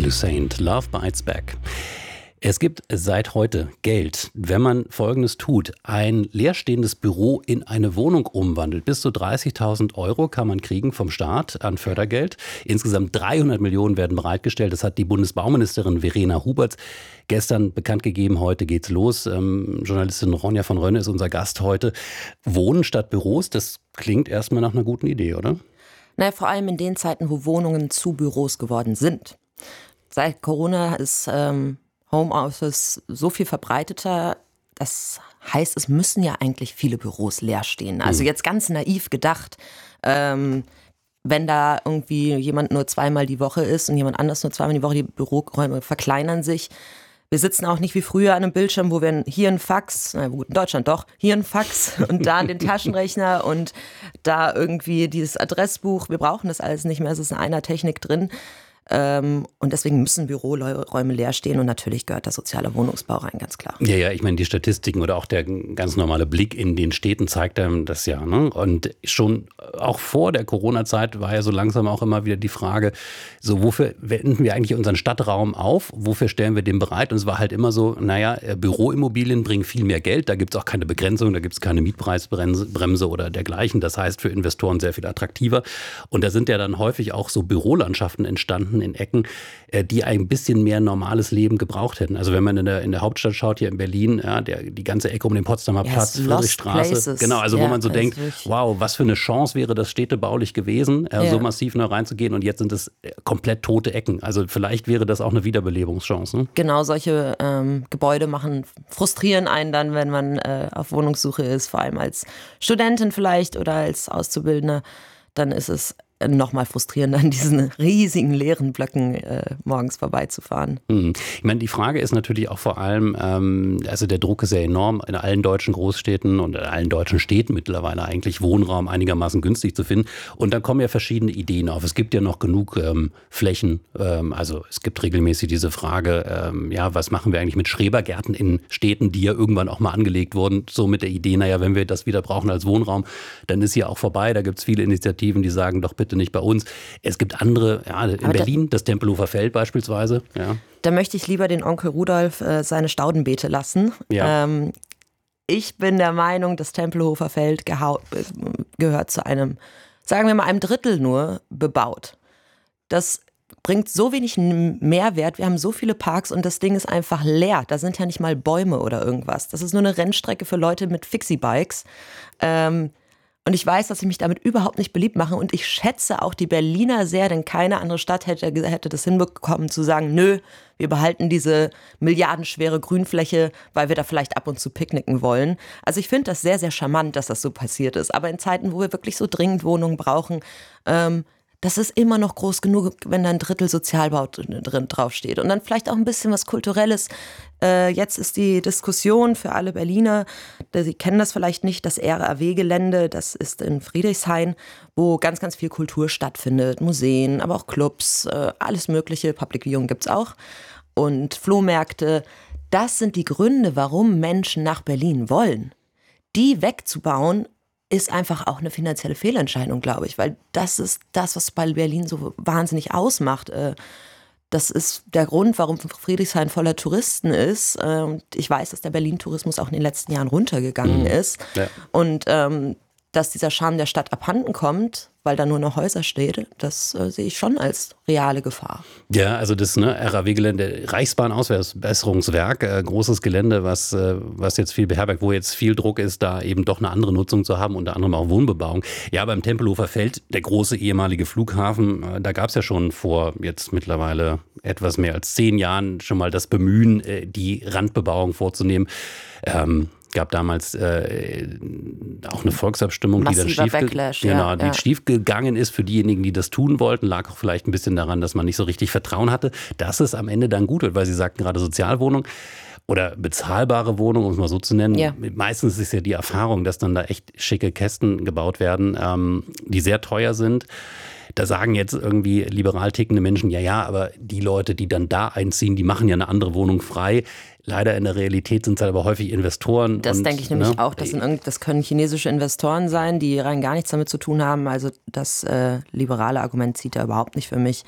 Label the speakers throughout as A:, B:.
A: Saint, Love Bites Back. Es gibt seit heute Geld, wenn man Folgendes tut. Ein leerstehendes Büro in eine Wohnung umwandelt. Bis zu 30.000 € kann man kriegen vom Staat an Fördergeld. Insgesamt 300 Millionen werden bereitgestellt. Das hat die Bundesbauministerin Verena Huberts gestern bekannt gegeben. Heute geht's los. Journalistin Ronja von Rönne ist unser Gast heute. Wohnen statt Büros, das klingt erstmal nach einer guten Idee, oder?
B: Naja, vor allem in den Zeiten, wo Wohnungen zu Büros geworden sind. Seit Corona ist Homeoffice so viel verbreiteter. Das heißt, es müssen ja eigentlich viele Büros leer stehen. Also jetzt ganz naiv gedacht, wenn da irgendwie jemand nur zweimal die Woche ist und jemand anders nur zweimal die Woche, die Büroräume verkleinern sich. Wir sitzen auch nicht wie früher an einem Bildschirm, wo wir hier ein Fax, na gut, in Deutschland doch, hier ein Fax und da den Taschenrechner und da irgendwie dieses Adressbuch. Wir brauchen das alles nicht mehr, es ist in einer Technik drin. Und deswegen müssen Büroräume leer stehen und natürlich gehört der soziale Wohnungsbau rein, ganz klar.
A: Ja, ich meine, die Statistiken oder auch der ganz normale Blick in den Städten zeigt einem das ja. Ne? Und schon auch vor der Corona-Zeit war ja so langsam auch immer wieder die Frage, so wofür wenden wir eigentlich unseren Stadtraum auf? Wofür stellen wir den bereit? Und es war halt immer so, Büroimmobilien bringen viel mehr Geld, da gibt es auch keine Begrenzung, da gibt es keine Mietpreisbremse oder dergleichen. Das heißt für Investoren sehr viel attraktiver. Und da sind ja dann häufig auch so Bürolandschaften entstanden, in Ecken, die ein bisschen mehr normales Leben gebraucht hätten. Also wenn man in der Hauptstadt schaut, hier in Berlin, ja, die ganze Ecke um den Potsdamer Platz, Friedrichstraße, genau, also wo man so denkt, wow, was für eine Chance wäre das städtebaulich gewesen, so massiv neu reinzugehen und jetzt sind es komplett tote Ecken. Also vielleicht wäre das auch eine Wiederbelebungschance. Ne?
B: Genau, solche Gebäude frustrieren einen dann, wenn man auf Wohnungssuche ist, vor allem als Studentin vielleicht oder als Auszubildender, dann ist es noch mal frustrierender, an diesen riesigen leeren Blöcken morgens vorbeizufahren.
A: Ich meine, die Frage ist natürlich auch vor allem, also der Druck ist ja enorm, in allen deutschen Großstädten und in allen deutschen Städten mittlerweile eigentlich Wohnraum einigermaßen günstig zu finden. Und dann kommen ja verschiedene Ideen auf. Es gibt ja noch genug Flächen. Also es gibt regelmäßig diese Frage, was machen wir eigentlich mit Schrebergärten in Städten, die ja irgendwann auch mal angelegt wurden. So mit der Idee, wenn wir das wieder brauchen als Wohnraum, dann ist hier auch vorbei. Da gibt es viele Initiativen, die sagen, doch bitte nicht bei uns. Es gibt andere, in Berlin, das Tempelhofer Feld beispielsweise. Ja.
B: Da möchte ich lieber den Onkel Rudolf seine Staudenbeete lassen. Ja. Ich bin der Meinung, das Tempelhofer Feld gehört zu einem, sagen wir mal, einem Drittel nur bebaut. Das bringt so wenig Mehrwert. Wir haben so viele Parks und das Ding ist einfach leer. Da sind ja nicht mal Bäume oder irgendwas. Das ist nur eine Rennstrecke für Leute mit Fixie-Bikes. Und ich weiß, dass ich mich damit überhaupt nicht beliebt mache. Und ich schätze auch die Berliner sehr, denn keine andere Stadt hätte das hinbekommen, zu sagen, nö, wir behalten diese milliardenschwere Grünfläche, weil wir da vielleicht ab und zu picknicken wollen. Also ich finde das sehr, sehr charmant, dass das so passiert ist. Aber in Zeiten, wo wir wirklich so dringend Wohnungen brauchen, das ist immer noch groß genug, wenn da ein Drittel Sozialbau drin draufsteht. Und dann vielleicht auch ein bisschen was Kulturelles. Jetzt ist die Diskussion für alle Berliner, Sie kennen das vielleicht nicht, das RAW-Gelände, das ist in Friedrichshain, wo ganz, ganz viel Kultur stattfindet. Museen, aber auch Clubs, alles mögliche, Public Viewing gibt's auch. Und Flohmärkte. Das sind die Gründe, warum Menschen nach Berlin wollen. Die wegzubauen, ist einfach auch eine finanzielle Fehlentscheidung, glaube ich, weil das ist das, was bei Berlin so wahnsinnig ausmacht. Das ist der Grund, warum Friedrichshain voller Touristen ist. Und ich weiß, dass der Berlin-Tourismus auch in den letzten Jahren runtergegangen ist. Ja. Und dass dieser Charme der Stadt abhanden kommt, weil da nur noch Häuser stehen, das sehe ich schon als reale Gefahr.
A: Ja, also das RAW-Gelände, Reichsbahnausbesserungswerk, großes Gelände, was jetzt viel beherbergt, wo jetzt viel Druck ist, da eben doch eine andere Nutzung zu haben, unter anderem auch Wohnbebauung. Ja, beim Tempelhofer Feld, der große ehemalige Flughafen, da gab es ja schon vor jetzt mittlerweile etwas mehr als 10 Jahren schon mal das Bemühen, die Randbebauung vorzunehmen. Gab damals auch eine Volksabstimmung,
B: massiver
A: die schief gegangen ist für diejenigen, die das tun wollten. Lag auch vielleicht ein bisschen daran, dass man nicht so richtig Vertrauen hatte, dass es am Ende dann gut wird, weil Sie sagten gerade Sozialwohnung oder bezahlbare Wohnung, um es mal so zu nennen. Ja. Meistens ist ja die Erfahrung, dass dann da echt schicke Kästen gebaut werden, die sehr teuer sind. Da sagen jetzt irgendwie liberal tickende Menschen, ja, aber die Leute, die dann da einziehen, die machen ja eine andere Wohnung frei. Leider in der Realität sind es halt aber häufig Investoren.
B: Das denke ich nämlich auch. Das können chinesische Investoren sein, die rein gar nichts damit zu tun haben. Also das liberale Argument zieht da überhaupt nicht für mich.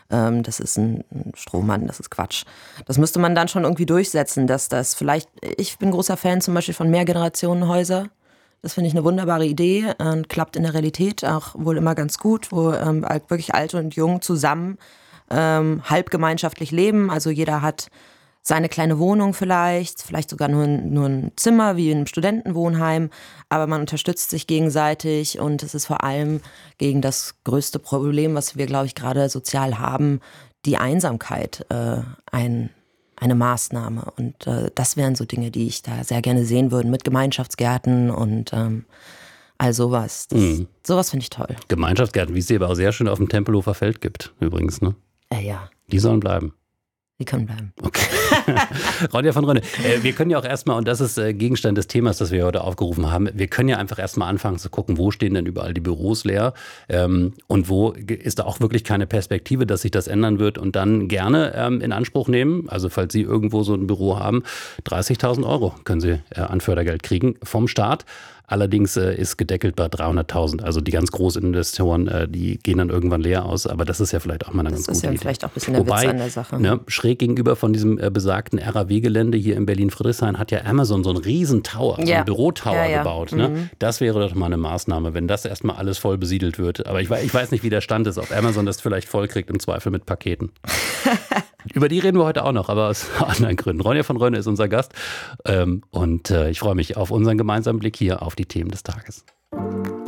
B: das ist ein Strohmann, das ist Quatsch. Das müsste man dann schon irgendwie durchsetzen, dass das vielleicht, ich bin großer Fan zum Beispiel von Mehrgenerationenhäuser. Das finde ich eine wunderbare Idee, klappt in der Realität auch wohl immer ganz gut, wo wirklich Alte und Jung zusammen halb gemeinschaftlich leben. Also jeder hat seine kleine Wohnung vielleicht sogar nur ein Zimmer wie in einem Studentenwohnheim, aber man unterstützt sich gegenseitig und es ist vor allem gegen das größte Problem, was wir, glaube ich, gerade sozial haben, die Einsamkeit, eine Maßnahme. Und das wären so Dinge, die ich da sehr gerne sehen würde, mit Gemeinschaftsgärten und all sowas. Sowas finde ich toll.
A: Gemeinschaftsgärten, wie es sie aber auch sehr schön auf dem Tempelhofer Feld gibt, übrigens, ne?
B: Ja.
A: Die sollen bleiben.
B: Die können bleiben.
A: Okay. Ronja von Rönne, wir können ja auch erstmal, und das ist Gegenstand des Themas, das wir heute aufgerufen haben, wir können ja einfach erstmal anfangen zu gucken, wo stehen denn überall die Büros leer und wo ist da auch wirklich keine Perspektive, dass sich das ändern wird und dann gerne in Anspruch nehmen, also falls Sie irgendwo so ein Büro haben, 30.000 € können Sie an Fördergeld kriegen vom Staat. Allerdings ist gedeckelt bei 300.000. Also die ganz großen Investoren, die gehen dann irgendwann leer aus. Aber das ist ja vielleicht auch mal eine ganz gute Idee. Das ist ja vielleicht
B: auch ein bisschen der Witz an der Sache.
A: Ne, schräg gegenüber von diesem besagten RAW-Gelände hier in Berlin-Friedrichshain hat ja Amazon so einen riesen Tower, so einen Bürotower gebaut. Ne? Das wäre doch mal eine Maßnahme, wenn das erstmal alles voll besiedelt wird. Aber ich weiß nicht, wie der Stand ist, ob Amazon das vielleicht voll kriegt, im Zweifel mit Paketen. Über die reden wir heute auch noch, aber aus anderen Gründen. Ronja von Rönne ist unser Gast und ich freue mich auf unseren gemeinsamen Blick hier auf die Themen des Tages.